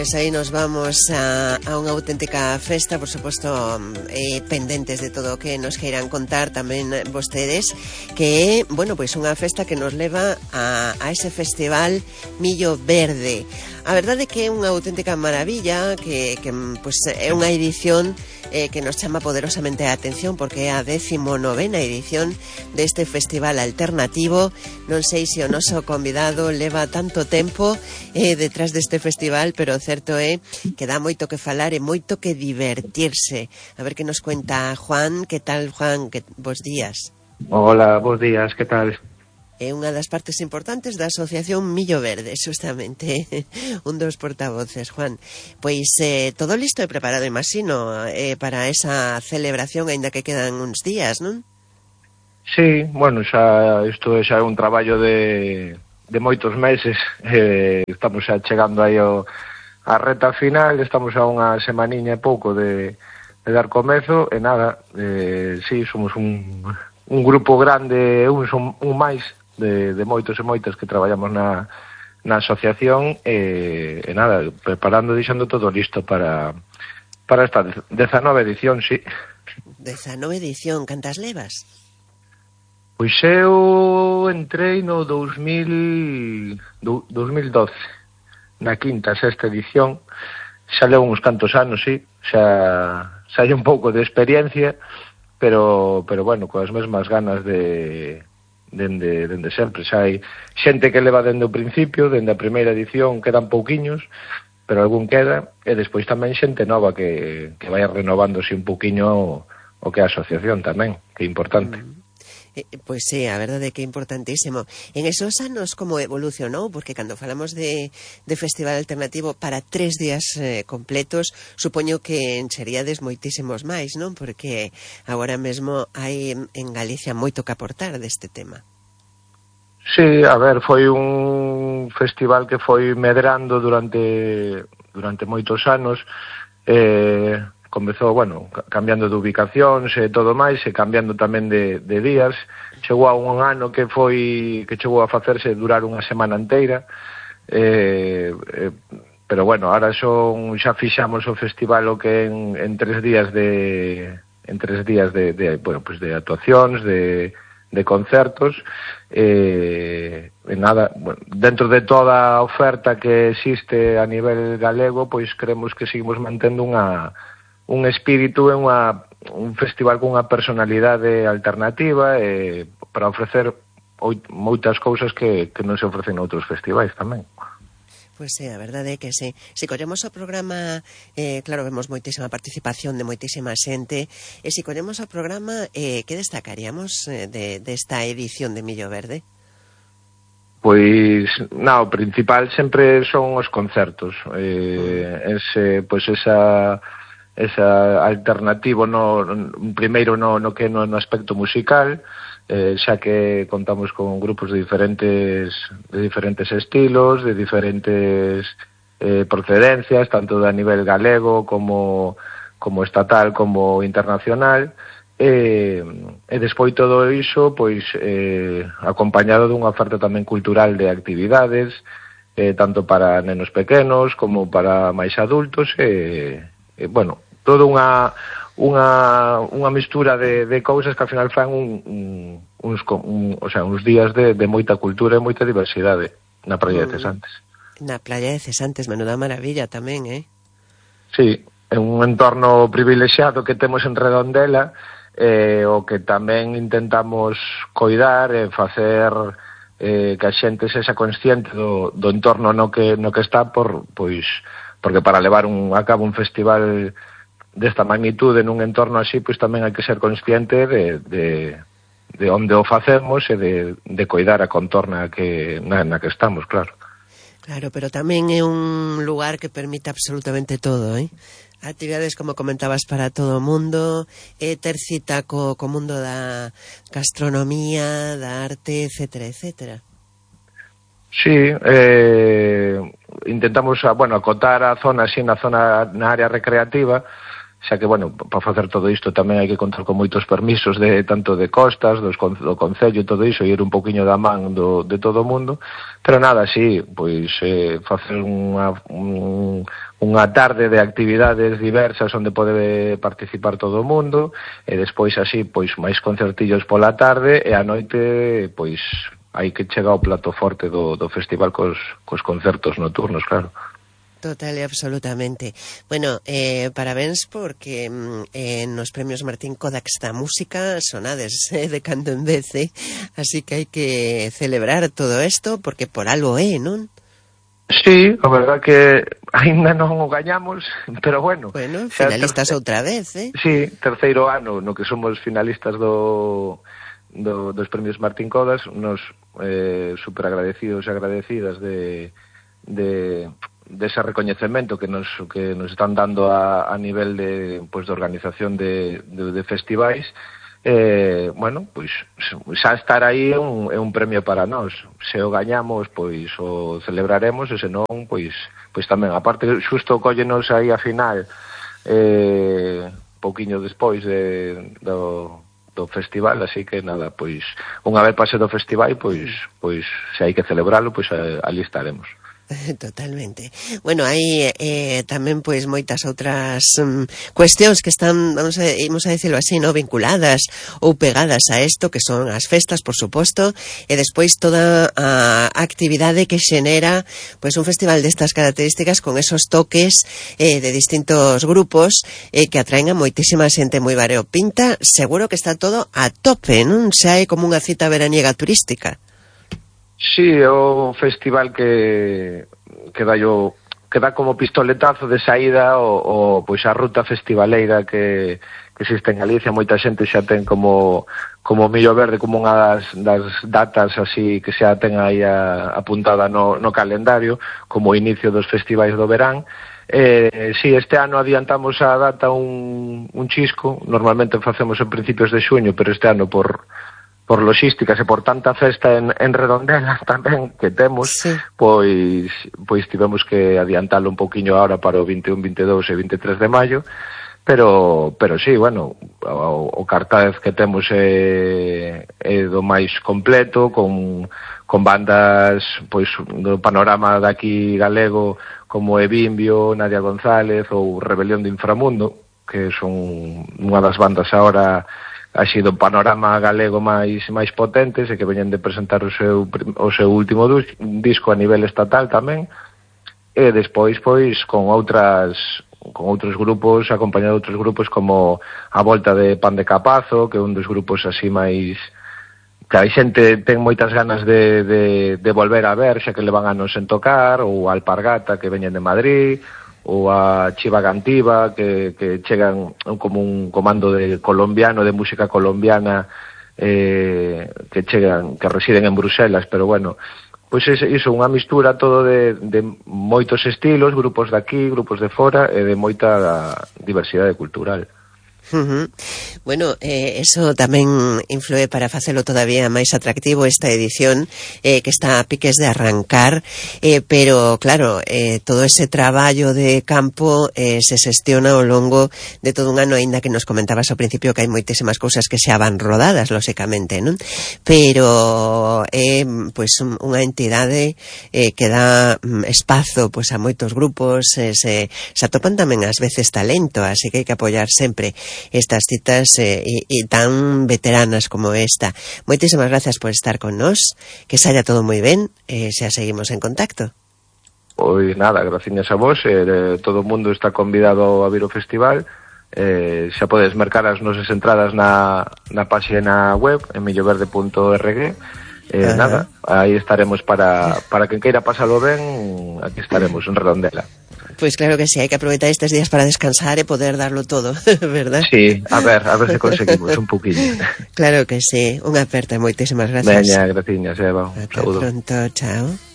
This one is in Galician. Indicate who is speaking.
Speaker 1: Pois aí nos vamos a unha auténtica festa, por suposto, pendentes de todo o que nos queiran contar tamén vostedes, que é, bueno, pois unha festa que nos leva a ese festival Millo Verde. A verdade é que é unha auténtica maravilla, que pois é unha edición que nos chama poderosamente a atención, porque é a 19ª edición deste festival alternativo. Non sei se o noso convidado leva tanto tempo detrás deste festival, pero o certo é que dá moito que falar e moito que divertirse. A ver que nos cuenta Juan. Que tal, Juan? Bos días.
Speaker 2: Hola, bos días, que tal?
Speaker 1: É unha das partes importantes da Asociación Millo Verde, justamente, un dos portavoces, Juan. Pois todo listo e preparado, imagino, para esa celebración, aínda que quedan uns días, non?
Speaker 2: Sí, bueno, isto xa é un traballo de moitos meses. Estamos xa chegando aí a reta final, estamos a unha semaniña e pouco de dar comezo, e nada, sí, somos un grupo grande, un máis, de moitos e moitas que traballamos na asociación, e nada, preparando, deixando todo listo para esta 19 edición, sí.
Speaker 1: 19 edición, cantas levas?
Speaker 2: Pois eu entrei no 2012, na quinta, sexta edición, xa levo uns cantos anos, sí, xa hai un pouco de experiencia, pero bueno, coas mesmas ganas dende sempre. Xa hai xente que leva dende o principio, dende a primeira edición, quedan pouquiños, pero algún queda, e despois tamén xente nova que vai renovándose un pouquiño o que é a asociación tamén, que é importante.
Speaker 1: Pois sí, a verdade é que é importantísimo. En esos anos como evolucionou, porque cando falamos de festival alternativo para 3 días completos, supoño que encheríades moitísimos máis, non? Porque agora mesmo hai en Galicia moito que aportar deste tema.
Speaker 2: Sí, a ver, foi un festival que foi medrando durante moitos anos. Comezou, bueno, cambiando de ubicacións e todo máis, e cambiando tamén de días. Chegou a un ano que chegou a facerse durar unha semana inteira, pero bueno, ahora xa fixamos o festival o que en 3 días de bueno, pues de actuacións, de concertos, e nada, bueno, dentro de toda a oferta que existe a nivel galego, pois creemos que seguimos mantendo un espírito e un festival con unha personalidade alternativa, para ofrecer moitas cousas que non se ofrecen noutros festivais tamén.
Speaker 1: Pois sí, a verdade é que sí. Se collemos o programa, claro, vemos moitísima participación de moitísima xente, e se collemos o programa, que destacaríamos desta edición de Millo Verde?
Speaker 2: Pois, o principal sempre son os concertos. Esa alternativo primeiro no aspecto musical, xa que contamos con grupos de diferentes estilos, de diferentes procedencias, tanto a nivel galego como estatal, como internacional, e despois todo iso pois acompañado dunha oferta tamén cultural de actividades, tanto para nenos pequenos como para máis adultos, bueno, todo unha mistura de cousas que ao final fan uns días de moita cultura e moita diversidade na Praia de Cesantes.
Speaker 1: Na Praia de Cesantes, menuda maravilla tamén,
Speaker 2: Sí, é un entorno privilexiado que temos en Redondela, o que tamén intentamos coidar e facer que a xente sexa consciente do entorno no que está, porque para levar a cabo un festival desta magnitude nun entorno así, pois tamén hai que ser consciente de onde o facemos e de coidar a contorna na que estamos, claro.
Speaker 1: Claro, pero tamén é un lugar que permite absolutamente todo, actividades, como comentabas, para todo o mundo, ter cita co mundo da gastronomía, da arte, etcétera, etcétera.
Speaker 2: Sí, intentamos, acotar a zona así na área recreativa, xa que, bueno, para facer todo isto tamén hai que contar con moitos permisos de tanto de costas, do Concello e todo iso, e ir un poquinho da man de todo o mundo, pero nada, sí, pois facer unha tarde de actividades diversas onde pode participar todo o mundo, e despois así, pois máis concertillos pola tarde, e a noite, pois hai que chegar ao plato forte do festival cos concertos nocturnos, claro.
Speaker 1: Total e absolutamente. Bueno, parabéns porque nos premios Martín Kodax da música sonades de cando en vez, así que hai que celebrar todo isto porque por algo non?
Speaker 2: Sí, a verdad que ainda non o gañamos, pero bueno.
Speaker 1: Bueno, finalistas outra vez,
Speaker 2: Sí, terceiro ano no que somos finalistas dos premios Martín Kodax, nos super agradecidos e agradecidas de ese recoñecemento que nos están dando a nivel de organización de festivais. Bueno, pois xa estar aí é un premio para nós. Se o gañamos, pois o celebraremos, e se non, pois tamén. Aparte, xusto cóllenos aí a final, pouquiño despois do festival, así que nada, pois unha vez pase do festival, pois se hai que celebralo, pois ali estaremos.
Speaker 1: Totalmente. Bueno, hai tamén pois moitas outras cuestións que están, imos a decirlo así, no vinculadas ou pegadas a isto, que son as festas, por suposto, e despois toda a actividade que xenera pois un festival destas características con esos toques de distintos grupos que atraen a moitísima xente moi variopinta. Seguro que está todo a tope, non? Xa é como unha cita veraniega turística.
Speaker 2: Sí, é o festival que dá como pistoletazo de saída o pois a ruta festivaleira que existe en Galicia. Moita xente xa ten como Millo Verde como unha das datas así que xa ten aí apuntada no calendario como o inicio dos festivais do verán. Sí, este ano adiantamos a data un chisco. Normalmente facemos en principios de xuño, pero este ano por logísticas e por tanta festa en Redondela tamén que temos, sí, pois tivemos que adiantalo un poquinho ahora para o 21, 22 e 23 de maio, pero sí, bueno, o cartaz que temos é do máis completo, con bandas pois do panorama daqui galego como Evimbio, Nadia González ou Rebelión de Inframundo, que son unha das bandas ahora así do panorama galego máis potentes e que veñen de presentar o seu último disco a nivel estatal tamén, e despois pois con outros grupos, acompañado de outros grupos como a Volta de Pan de Capazo, que é un dos grupos así máis que a xente ten moitas ganas de volver a ver, xa que levan anos en tocar, ou a Alpargata, que veñen de Madrid, ou a Chiva Gantiva, que chegan como un comando de música colombiana, que residen en Bruselas, pero bueno, pois iso, unha mistura todo de moitos estilos, grupos de aquí, grupos de fora, e de moita diversidade cultural.
Speaker 1: Bueno, eso tamén influe para facelo todavía máis atractivo esta edición que está a piques de arrancar, pero claro, todo ese traballo de campo se xestiona ao longo de todo un ano, aínda que nos comentabas ao principio que hai moitísimas cousas que xa van rodadas, lóxicamente, non? Pero pois unha entidade que dá espazo pois a moitos grupos, se atopan tamén ás veces talento, así que hai que apoiar sempre estas citas e tan veteranas como esta. Moitísimas gracias por estar con nós, que saia todo moi ben, xa seguimos en contacto.
Speaker 2: Pois nada, gracias a vos, todo o mundo está convidado a vir ao festival, xa podes mercar as nosas entradas na página web en milloverde.org. Nada, aí estaremos para quen queira pasalo ben, aquí estaremos en Redondela.
Speaker 1: Pois claro que sí, hai que aproveitar estes días para descansar e poder darlo todo, verdad?
Speaker 2: Sí, a ver se conseguimos un poquinho.
Speaker 1: Claro que sí, unha aperta, moitísimas gracias.
Speaker 2: Veña, graciñas, Eva, un saúdo.
Speaker 1: Hasta pronto, chao.